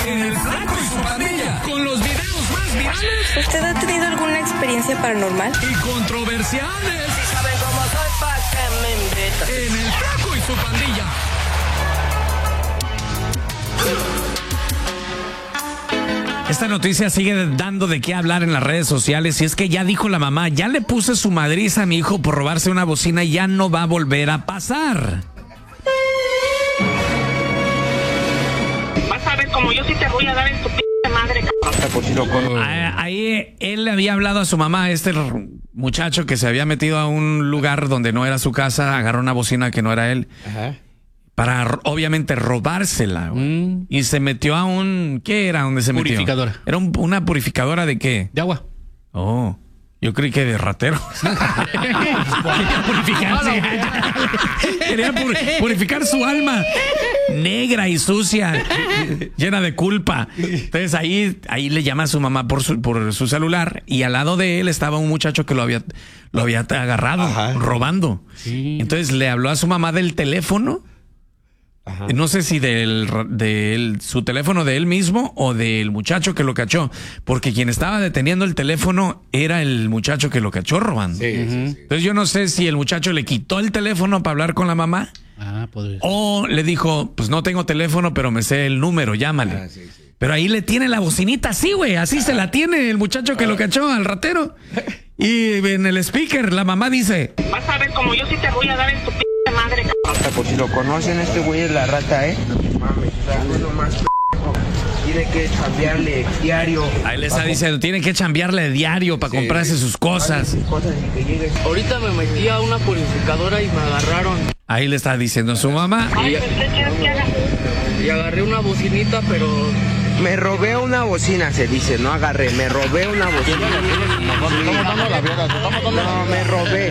en El Flaco y su Pandilla, con los videos más virales. ¿Usted ha tenido alguna experiencia paranormal? Y controversiales. Si saben cómo soy, ¿pa' qué me invitan? En El Flaco y su Pandilla. Esta noticia sigue dando de qué hablar en las redes sociales y es que ya dijo la mamá, ya le puse su madriza a mi hijo por robarse una bocina y ya no va a volver a pasar. Vas a ver como yo sí te voy a dar en tu madre, cabrón. Ahí él le había hablado a su mamá, muchacho que se había metido a un lugar donde no era su casa, agarró una bocina que no era él. Ajá. Para obviamente robársela. Y se metió a un... ¿Qué era donde se metió? Purificadora. ¿Era una purificadora de qué? De agua. Oh, yo creí que de ratero. Quería purificarse. Quería purificar su alma negra y sucia, llena de culpa. Entonces ahí le llama a su mamá por su celular y al lado de él estaba un muchacho que lo había agarrado. Ajá. Robando. Sí. Entonces le habló a su mamá del teléfono. Ajá. No sé si su teléfono de él mismo o del muchacho que lo cachó, porque quien estaba deteniendo el teléfono era el muchacho que lo cachó robando. Sí, sí, sí. Entonces yo no sé si el muchacho le quitó el teléfono para hablar con la mamá o le dijo, pues no tengo teléfono, pero me sé el número, llámale. Sí, sí. Pero ahí le tiene la bocinita así, güey, así se la tiene el muchacho que lo cachó al ratero. Y en el speaker la mamá dice, vas a ver como yo sí te voy a dar en tu madre, cabrón. Por si lo conocen, este güey es la rata, No mames, tiene que cambiarle diario. Ahí le está diciendo, tiene que chambearle diario para comprarse sus cosas. Ahorita me metí a una purificadora y me agarraron. Ahí le está diciendo su mamá. Ay, pues, ¿qué quieres que haga? Y agarré una bocinita, pero... Me robé una bocina, se dice, no agarré, me robé una bocina. No, me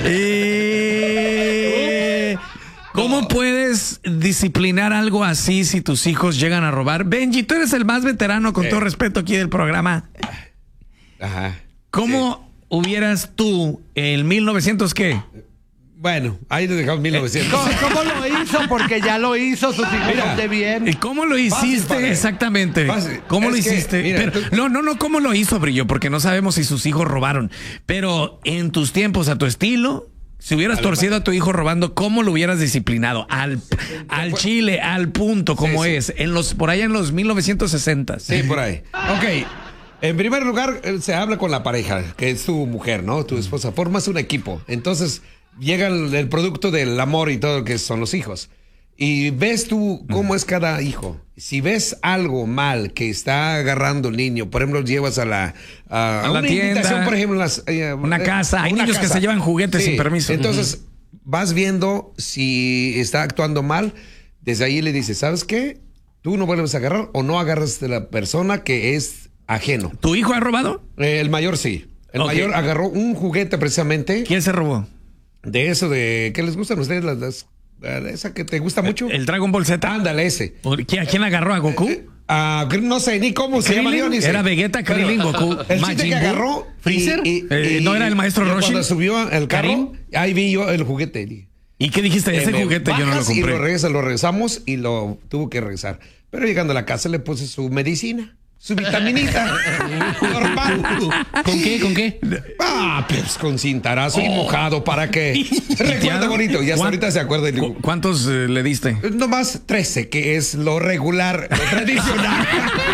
robé. ¿Cómo puedes disciplinar algo así si tus hijos llegan a robar? Benji, tú eres el más veterano, con todo respeto, aquí del programa. Ajá. ¿Cómo hubieras tú, en 1900 qué? Bueno, ahí le dejamos 1900. ¿Cómo lo hizo? Porque ya lo hizo, sus hijos de bien. ¿Y cómo lo hiciste? Fácil, exactamente. Fácil. ¿Cómo lo que, hiciste? Mira, pero, no, ¿cómo lo hizo, Brillo? Porque no sabemos si sus hijos robaron. Pero en tus tiempos, a tu estilo, si hubieras torcido a tu hijo robando, ¿cómo lo hubieras disciplinado? Al chile, al punto, como es. Por allá en los 1960. Sí, por ahí. Ok. En primer lugar, se habla con la pareja, que es tu mujer, ¿no? Tu esposa. Formas un equipo. Entonces, llega el producto del amor y todo lo que son los hijos. Y ves tú cómo es cada hijo. Si ves algo mal que está agarrando el niño, por ejemplo, llevas a la tienda, por ejemplo, una casa. Hay niños que se llevan juguetes sin permiso. Entonces, vas viendo si está actuando mal. Desde ahí le dices, ¿sabes qué? Tú no vuelves a agarrar o no agarras de la persona que es ajeno. ¿Tu hijo ha robado? El mayor sí. El mayor agarró un juguete precisamente. ¿Quién se robó? De eso de... ¿Qué les gustan a ustedes? Esa que te gusta mucho. ¿El Dragon Ball Z? Ándale, ese. ¿A quién agarró? ¿A Goku? No sé ni cómo se llama. Era Vegeta, Krillin, Goku. El chiste que agarró... ¿Freezer? ¿No era el maestro Roshi? Cuando subió el carro, ahí vi yo el juguete. ¿Y qué dijiste? Ese juguete yo no lo compré. Y lo regresamos y lo tuvo que regresar. Pero llegando a la casa le puse su medicina. Su vitaminita normal. ¿Con qué? Pues con cintarazo y mojado para que recuerde bonito. Y hasta ahorita se acuerda. ¿Cuántos le diste? Nomás 13, que es lo regular, lo tradicional.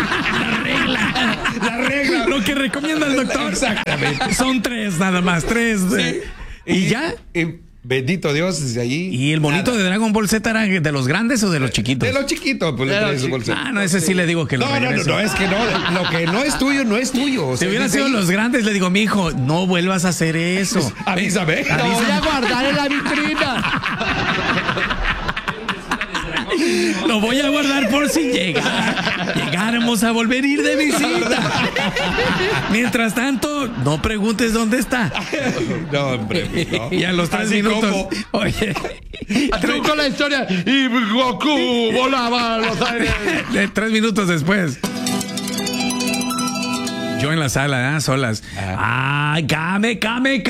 La regla. Lo que recomienda el doctor. Exactamente. Son 3 nada más, 3. Sí. ¿Y ya? Bendito Dios, desde allí. ¿Y el monito de Dragon Ball Z era de los grandes o de los chiquitos? De los chiquitos. Pues, no, ese sí le digo que lo regreso. No, es que no. Lo que no es tuyo, no es tuyo. O sea, si hubieran sido los grandes, le digo, mi hijo, no vuelvas a hacer eso. Avísame. Lo voy a guardar en la vitrina. Lo voy a guardar por si llegáramos a volver a ir de visita. Mientras tanto, no preguntes dónde está. No, hombre, no. Y a los 3 minutos. Como... Oye. Con la historia. Y Goku volaba a los aires. 3 minutos después. Yo en la sala, solas. ¡Ay, Kame!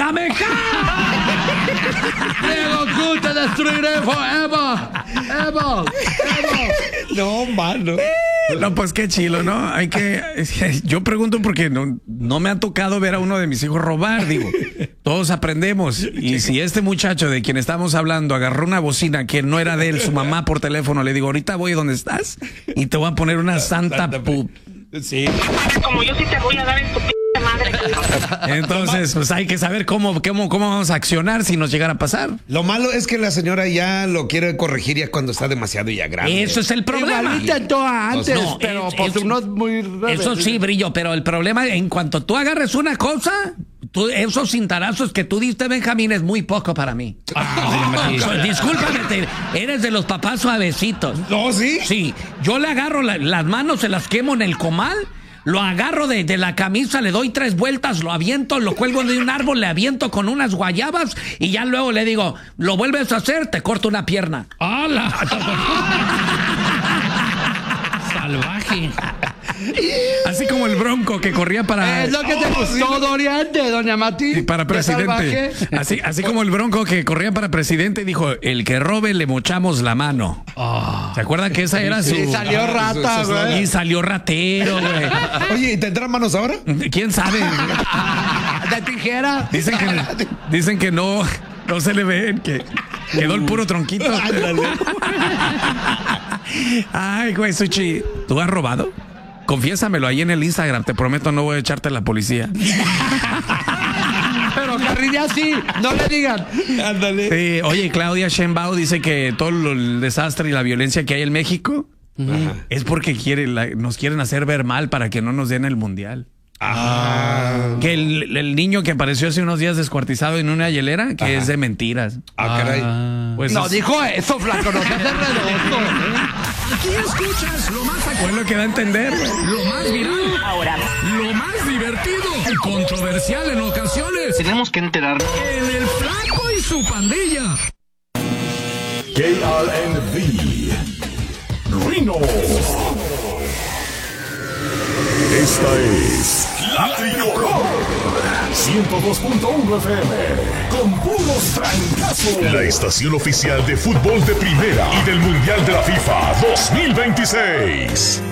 Goku, te destruiré forever. Ever. No, mano. No, pues qué chilo, ¿no? Yo pregunto porque no me ha tocado ver a uno de mis hijos robar, digo. Todos aprendemos. Y si este muchacho de quien estamos hablando agarró una bocina que no era de él, su mamá por teléfono, le digo, ahorita voy donde estás y te voy a poner una santa Sí. Como yo sí te voy a dar en tu madre. Entonces, pues hay que saber cómo vamos a accionar si nos llegara a pasar. Lo malo es que la señora ya lo quiere corregir ya cuando está demasiado ya grande. Eso es el problema. Igual intentó antes, No, pero pues uno es muy rebelde. Eso sí, Brillo, pero el problema, en cuanto tú agarres una cosa, esos cintarazos que tú diste, Benjamín, es muy poco para mí. Discúlpame, eres de los papás suavecitos. ¿No, sí? Sí, yo le agarro las manos, se las quemo en el comal, lo agarro de la camisa, le doy 3 vueltas, lo aviento, lo cuelgo de un árbol, le aviento con unas guayabas y ya luego le digo, lo vuelves a hacer, te corto una pierna. ¡Hala! Salvaje. Así como el Bronco que corría para... Es lo que te gustó, Dorian, de Doña Mati. Para presidente. Así como el Bronco que corría para presidente dijo, el que robe le mochamos la mano. ¿Se acuerdan que esa era su... Y salió rata, güey. Y salió ratero, güey. Oye, ¿y tendrán manos ahora? ¿Quién sabe? De tijera. Dicen que no se le ven, que quedó el puro tronquito. Ay, güey, Suchi, ¿tú has robado? Confiésamelo ahí en el Instagram, te prometo no voy a echarte a la policía. Pero Carrilla sí, no le digan. Ándale. Sí, oye, Claudia Sheinbaum dice que todo el desastre y la violencia que hay en México es porque nos quieren hacer ver mal para que no nos den el mundial. Que el niño que apareció hace unos días descuartizado en una hielera, que es de mentiras. Caray. Pues No dijo eso, flaco, no se hace redondo. Aquí escuchas lo más Pues lo que da a entender. lo más viral, Ahora, lo más divertido y controversial en ocasiones. Tenemos que enterarnos. En el Flaco y su pandilla. KRNB Reno. Esta es La Tricolor 102.1 FM con puros trancazos. La estación oficial de fútbol de primera y del Mundial de la FIFA 2026.